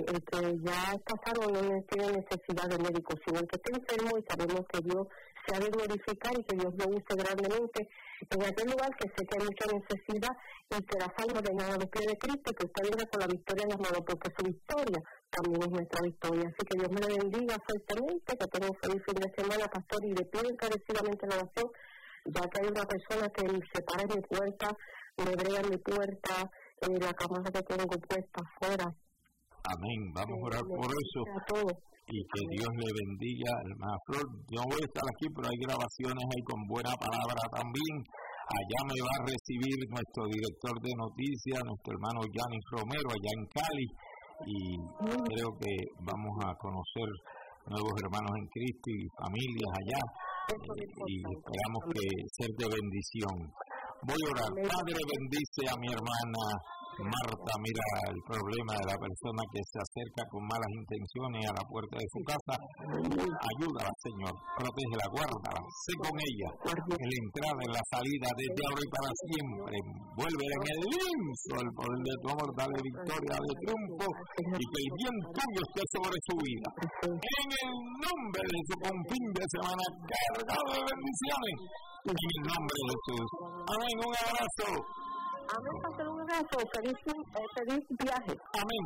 el que ya está sano no tiene necesidad de médico, sino el que está enfermo, y sabemos que Dios se ha de glorificar y que Dios lo use grandemente en aquel lugar que sé que hay mucha necesidad, y que la salva de nada a los pies de Cristo, que usted venga con la victoria en las manos, porque su victoria también es nuestra victoria. Así que Dios me le bendiga fuertemente, que tenga un feliz fin de semana, pastor, y le pido encarecidamente la oración, ya que hay una persona que se para en mi puerta, me brega en mi puerta, la cámara que tengo puesta afuera. Amén. Vamos a orar por eso. Y que Dios le bendiga, hermana Flor. Yo no voy a estar aquí, pero hay grabaciones ahí con buena palabra también. Allá me va a recibir nuestro director de noticias, nuestro hermano Yanis Romero, allá en Cali. Y creo que vamos a conocer nuevos hermanos en Cristo y familias allá. Y esperamos que ser de bendición. Voy a orar. Padre, bendice a mi hermana Marta. Mira el problema de la persona que se acerca con malas intenciones a la puerta de su casa. Ayúdala, Señor. Protégela, guárdala. Sé con ella en la entrada, en la salida, desde ahora y para siempre. Vuélvela en el lienzo el poder de tu amor. Dale victoria, de triunfo, y que el bien tuyo esté sobre su vida. En el nombre de su fin de semana cargado de bendiciones. En el nombre de Jesús. Amén. Un abrazo. Amén, pastor, un abrazo. Feliz viaje. Amén.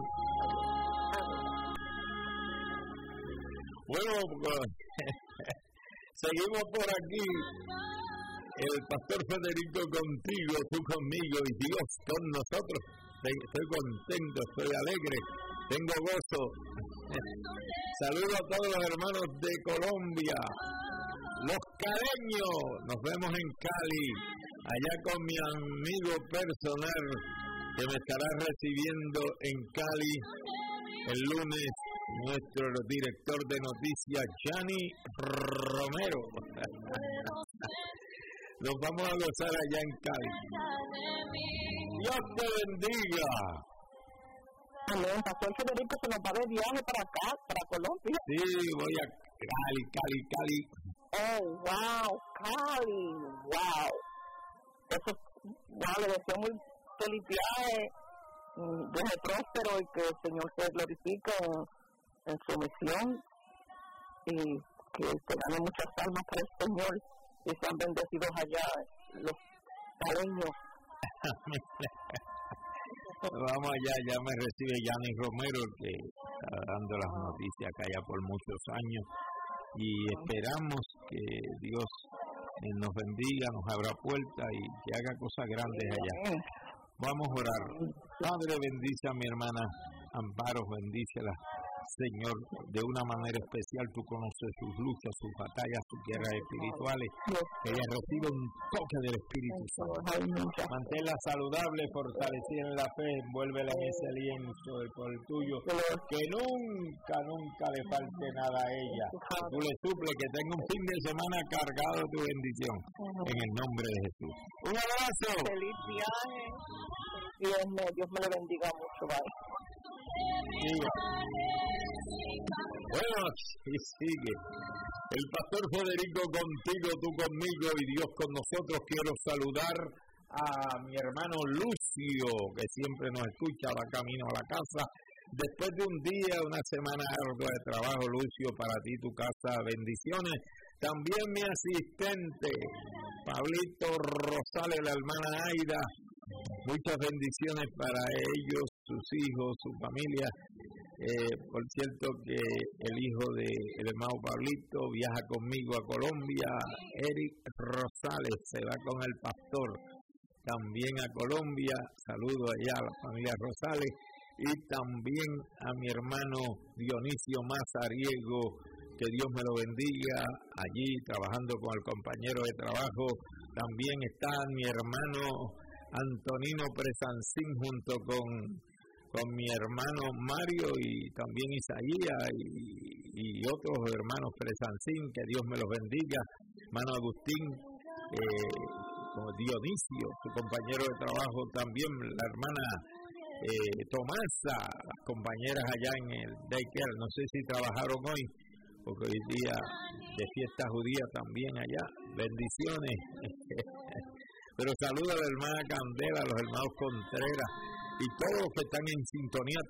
Bueno, seguimos por aquí. El pastor Federico contigo, tú conmigo y Dios con nosotros. Estoy contento, estoy alegre, tengo gozo. Saludo a todos los hermanos de Colombia, los caleños. Nos vemos en Cali, allá con mi amigo personal que me estará recibiendo en Cali el lunes, nuestro director de noticias, Yanis Romero. Nos vamos a gozar allá en Cali. Dios te bendiga. Amén. Pastor Federico se nos va de viaje para acá, para Colombia. Sí, voy a Cali. Oh, wow, Cali, wow. Eso, wow, le deseo muy feliz viaje, viaje próspero, y que el Señor se glorifique en su misión, y que gane muchas almas para el Señor, y sean bendecidos allá los caleños. Vamos allá, ya me recibe Yanis Romero, que está dando las noticias acá ya por muchos años, y esperamos que Dios nos bendiga, nos abra puertas y que haga cosas grandes allá. Vamos a orar. Padre, bendice a mi hermana Amparo, bendícela, Señor, de una manera especial. Tú conoces sus luchas, sus batallas, sus guerras espirituales. Que ella reciba un toque del Espíritu Santo. Manténla saludable, fortalecida en la fe, envuélvela en ese lienzo por el tuyo. Que nunca le falte nada a ella. Tú le suples que tenga un fin de semana cargado de tu bendición. En el nombre de Jesús. Un abrazo. Feliz viaje. Dios me lo bendiga mucho. Bye. Bueno, y sigue. El pastor Federico contigo, tú conmigo y Dios con nosotros. Quiero saludar a mi hermano Lucio, que siempre nos escucha, va camino a la casa. Después de un día, una semana ardua de trabajo, Lucio, para ti, tu casa, bendiciones. También mi asistente, Pablito Rosales, la hermana Aida, muchas bendiciones para ellos, sus hijos, su familia. Por cierto que el hijo del hermano Pablito viaja conmigo a Colombia. Eric Rosales se va con el pastor también a Colombia. Saludo allá a la familia Rosales, y también a mi hermano Dionisio Mazariego, que Dios me lo bendiga, allí trabajando con el compañero de trabajo. También está mi hermano Antonino Presancín junto con mi hermano Mario, y también Isaías y otros hermanos Presancín, que Dios me los bendiga. Hermano Agustín, Dionisio, su compañero de trabajo, también la hermana Tomasa, las compañeras allá en el daycare. No sé si trabajaron hoy, porque hoy día de fiesta judía también allá. Bendiciones. Pero saluda a la hermana Candela, a los hermanos Contreras y todos los que están en sintonía